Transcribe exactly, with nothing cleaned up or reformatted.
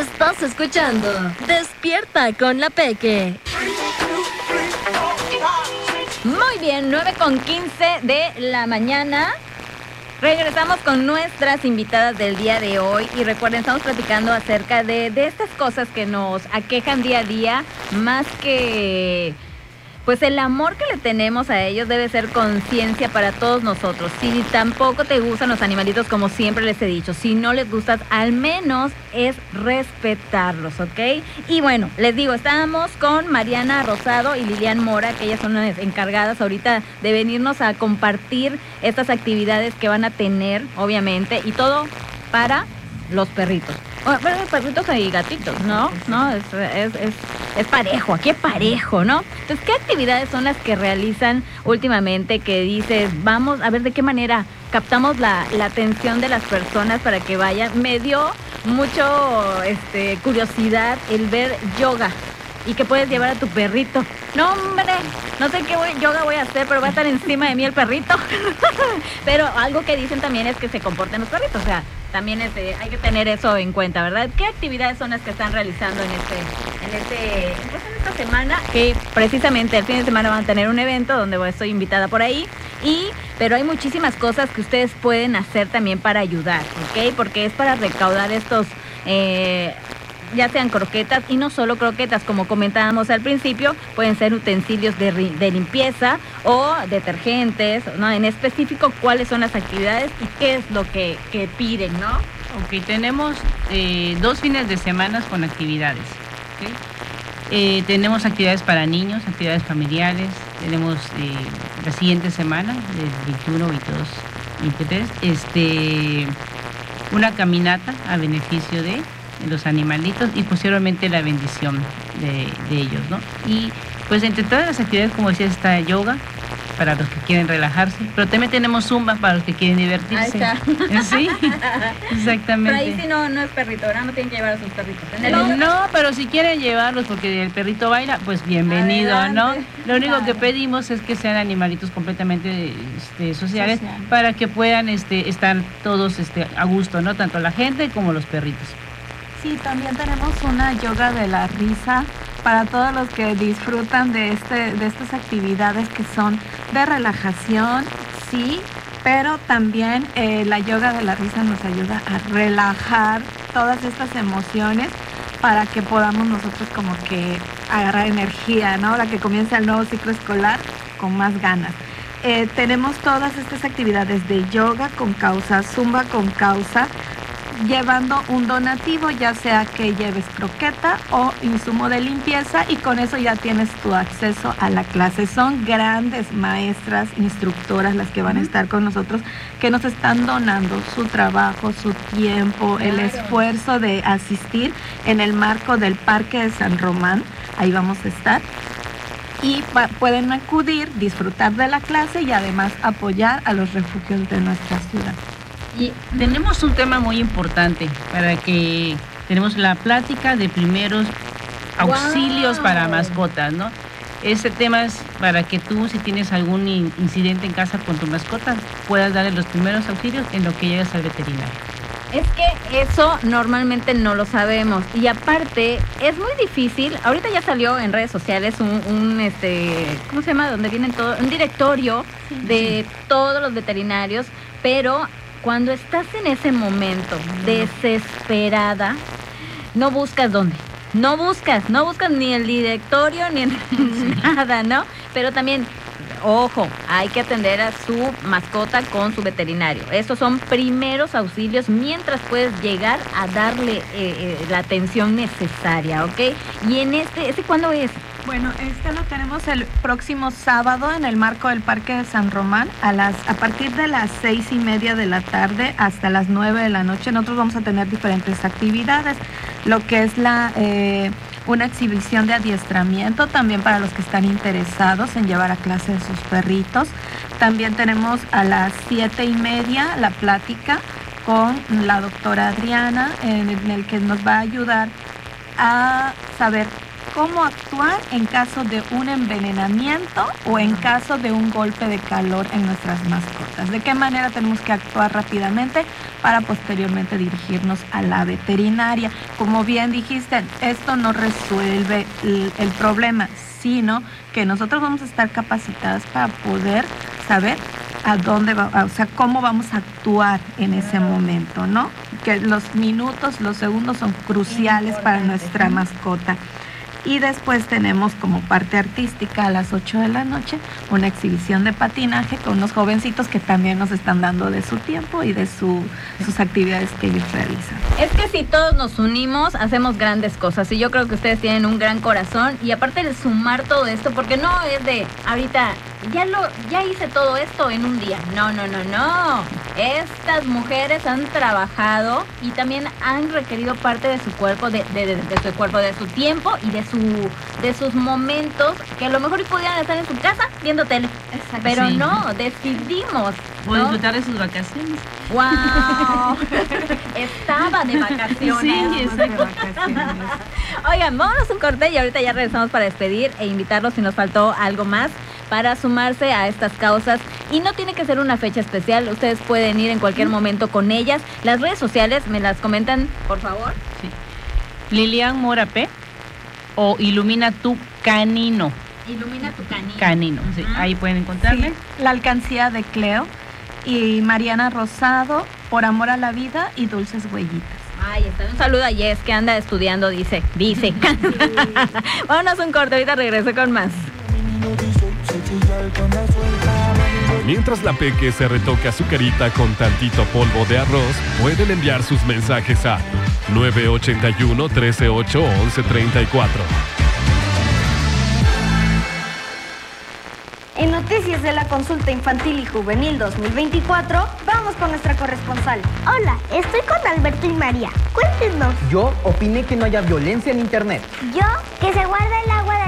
Estás escuchando Despierta con la Peque. Muy bien, nueve con quince de la mañana. Regresamos con nuestras invitadas del día de hoy y recuerden, estamos platicando acerca de, de estas cosas que nos aquejan día a día, más que... Pues el amor que le tenemos a ellos debe ser conciencia para todos nosotros. Si tampoco te gustan los animalitos, como siempre les he dicho, si no les gustas, al menos es respetarlos, ¿ok? Y bueno, les digo, estábamos con Mariana Rosado y Lilian Mora, que ellas son las encargadas ahorita de venirnos a compartir estas actividades que van a tener, obviamente, y todo para los perritos. Bueno, perritos y gatitos, ¿no? ¿No? Es, es, es, es parejo, aquí es parejo, ¿no? Entonces, ¿qué actividades son las que realizan últimamente que dices, vamos a ver de qué manera captamos la, la atención de las personas para que vayan? Me dio mucho este, curiosidad el ver yoga y que puedes llevar a tu perrito. No, hombre, no sé qué voy, yoga voy a hacer, pero va a estar encima de mí el perrito. Pero algo que dicen también es que se comporten los perritos, o sea, también este, hay que tener eso en cuenta, ¿verdad? ¿Qué actividades son las que están realizando en este, en este, pues en esta semana? Que precisamente el fin de semana van a tener un evento donde estoy invitada por ahí, y, pero hay muchísimas cosas que ustedes pueden hacer también para ayudar, ¿ok? Porque es para recaudar estos, eh, ya sean croquetas, y no solo croquetas, como comentábamos al principio, pueden ser utensilios de, de limpieza o detergentes, ¿no? En específico, cuáles son las actividades y qué es lo que, que piden, ¿no? Ok, tenemos eh, dos fines de semana con actividades, ¿okay? Eh, tenemos actividades para niños, actividades familiares, tenemos eh, la siguiente semana, del veintiuno, veintidós, veintitrés, este, una caminata a beneficio de los animalitos y posteriormente la bendición de, de ellos, ¿no? Y pues entre todas las actividades, como decía, está yoga para los que quieren relajarse, pero también tenemos zumba para los que quieren divertirse. Ahí está. Sí, exactamente. Pero ahí sí no, no es perrito, ¿verdad? No tienen que llevar a sus perritos. No, no, pero si quieren llevarlos porque el perrito baila, pues bienvenido, Adelante. ¿no? Lo único Claro. que pedimos es que sean animalitos completamente este, sociales, Social. para que puedan este, estar todos este, a gusto, ¿no? Tanto la gente como los perritos. Sí, también tenemos una yoga de la risa para todos los que disfrutan de, este, de estas actividades que son de relajación, sí, pero también eh, la yoga de la risa nos ayuda a relajar todas estas emociones para que podamos nosotros como que agarrar energía, ¿no? Ahora que comienza el nuevo ciclo escolar con más ganas. Eh, tenemos todas estas actividades de yoga con causa, zumba con causa, llevando un donativo, ya sea que lleves croqueta o insumo de limpieza, y con eso ya tienes tu acceso a la clase. Son grandes maestras, instructoras las que van a estar con nosotros, que nos están donando su trabajo, su tiempo, el Claro. esfuerzo de asistir en el marco del Parque de San Román. Ahí vamos a estar. Y pa- pueden acudir, disfrutar de la clase y además apoyar a los refugios de nuestra ciudad. Y tenemos un tema muy importante para que tenemos la plática de primeros auxilios ¡Wow! para mascotas, ¿no? Este tema es para que tú, si tienes algún in- incidente en casa con tu mascota, puedas darle los primeros auxilios en lo que llegas al veterinario. Es que eso normalmente no lo sabemos, y aparte es muy difícil. Ahorita ya salió en redes sociales un, un este, ¿cómo se llama? Donde vienen todo, un directorio de todos los veterinarios, pero cuando estás en ese momento desesperada, no buscas dónde. No buscas, no buscas ni el directorio ni el nada, ¿no? Pero también, ojo, hay que atender a su mascota con su veterinario. Estos son primeros auxilios mientras puedes llegar a darle eh, eh, la atención necesaria, ¿ok? Y en este, ¿este cuándo es? Bueno, este lo tenemos el próximo sábado en el marco del Parque de San Román a las a partir de las seis y media de la tarde hasta las nueve de la noche. Nosotros vamos a tener diferentes actividades, lo que es la eh, una exhibición de adiestramiento también para los que están interesados en llevar a clase de sus perritos. También tenemos a las siete y media la plática con la doctora Adriana, en el que nos va a ayudar a saber cómo actuar en caso de un envenenamiento o en caso de un golpe de calor en nuestras mascotas. De qué manera tenemos que actuar rápidamente para posteriormente dirigirnos a la veterinaria. Como bien dijiste, esto no resuelve el, el problema, sino que nosotros vamos a estar capacitadas para poder saber a dónde va, o sea, cómo vamos a actuar en ese momento, ¿no? Que los minutos, los segundos son cruciales para nuestra mascota. Y después tenemos como parte artística a las ocho de la noche una exhibición de patinaje con unos jovencitos que también nos están dando de su tiempo y de su, sus actividades que ellos realizan. Es que si todos nos unimos, hacemos grandes cosas. Y yo creo que ustedes tienen un gran corazón. Y aparte de sumar todo esto, porque no es de ahorita, ya lo, ya hice todo esto en un día. No, no, no, no. Estas mujeres han trabajado y también han requerido parte de su cuerpo, de, de, de, de su cuerpo, de su tiempo y de su de sus momentos, que a lo mejor pudieran estar en su casa viendo tele. Exacto. Pero sí. No, decidimos, o ¿no? disfrutar de sus vacaciones. ¡Wow! Estaba de vacaciones. Sí, exacto. Oigan, vámonos un corte y ahorita ya regresamos para despedir e invitarlos si nos faltó algo más para sumarse a estas causas. Y no tiene que ser una fecha especial, ustedes pueden ir en cualquier momento con ellas. Las redes sociales, ¿me las comentan, por favor? Sí. Lilian Mora P. O Ilumina tu Canino. Ilumina tu Canino. Canino, sí. Uh-huh. Ahí pueden encontrarme. Sí, la alcancía de Cleo y Mariana Rosado, Por Amor a la Vida y Dulces Huellitas. Ay, está. Un saludo a Jess, que anda estudiando, dice. Dice. Vámonos un corte, ahorita regreso con más. Mientras la Peque se retoca su carita con tantito polvo de arroz, pueden enviar sus mensajes a nueve ocho uno, uno tres ocho, once treinta y cuatro. En Noticias de la Consulta Infantil y Juvenil dos mil veinticuatro, vamos con nuestra corresponsal. Hola, estoy con Alberto y María. Cuéntenos. Yo opiné que no haya violencia en internet. Yo, que se guarde el agua